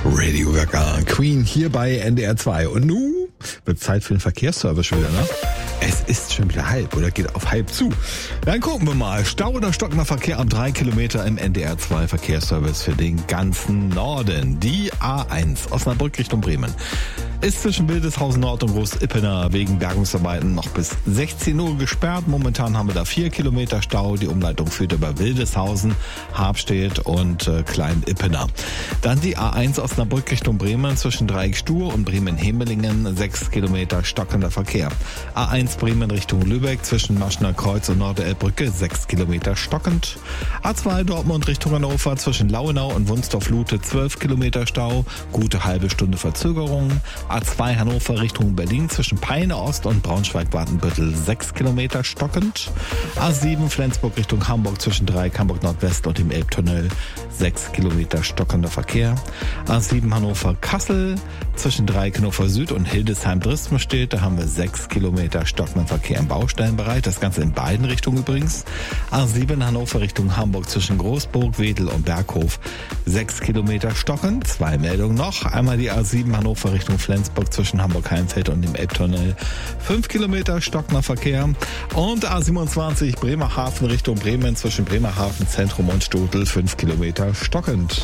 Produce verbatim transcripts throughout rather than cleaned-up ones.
Radio Gaga, Queen hier bei N D R zwei. Und nun wird Zeit für den Verkehrsservice schon wieder, ne? Es ist schon wieder halb oder geht auf halb zu. Dann gucken wir mal. Stau oder stockender Verkehr am drei Kilometer im N D R zwei Verkehrsservice für den ganzen Norden. Die A eins Osnabrück Richtung Bremen ist zwischen Wildeshausen Nord und Groß-Ippener wegen Bergungsarbeiten noch bis sechzehn Uhr gesperrt. Momentan haben wir da vier Kilometer Stau. Die Umleitung führt über Wildeshausen, Habstedt und äh, Klein-Ippener. Dann die A eins Osnabrück Richtung Bremen zwischen Dreieck-Stur und Bremen-Hemelingen, sechs Kilometer stockender Verkehr. A eins Bremen Richtung Lübeck zwischen Maschner Kreuz und Norderelbbrücke, sechs Kilometer stockend. A zwei Dortmund Richtung Hannover zwischen Lauenau und Wunstorf-Lute, zwölf Kilometer Stau, gute halbe Stunde Verzögerung. A zwei Hannover Richtung Berlin zwischen Peine Ost und Braunschweig-Watenbüttel, sechs Kilometer stockend. A sieben Flensburg Richtung Hamburg zwischen Dreieck Hamburg Nordwest und dem Elbtunnel, sechs Kilometer stockender Verkehr. A sieben Hannover Kassel zwischen Dreieck Hannover Süd und Hildesheim-Drismenstedt, da haben wir sechs Kilometer stockenden Verkehr im Baustellenbereich, das Ganze in beiden Richtungen übrigens. A sieben Hannover Richtung Hamburg zwischen Großburg, Wedel und Berghof, sechs Kilometer stockend. Zwei Meldungen noch, einmal die A sieben Hannover Richtung Flensburg zwischen Hamburg-Heimfeld und dem Elbtunnel, fünf Kilometer stockender Verkehr. Und A siebenundzwanzig Bremerhaven Richtung Bremen zwischen Bremerhaven Zentrum und Stotel, fünf Kilometer stockend.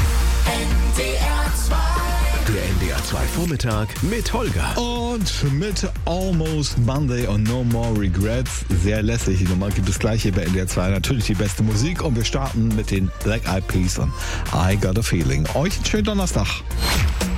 Der N D R zwei Vormittag mit Holger. Und mit Almost Monday und No More Regrets. Sehr lässig die Nummer. Gibt es gleich hier bei N D R zwei natürlich die beste Musik. Und wir starten mit den Black Eyed Peas und I Got a Feeling. Euch einen schönen Donnerstag.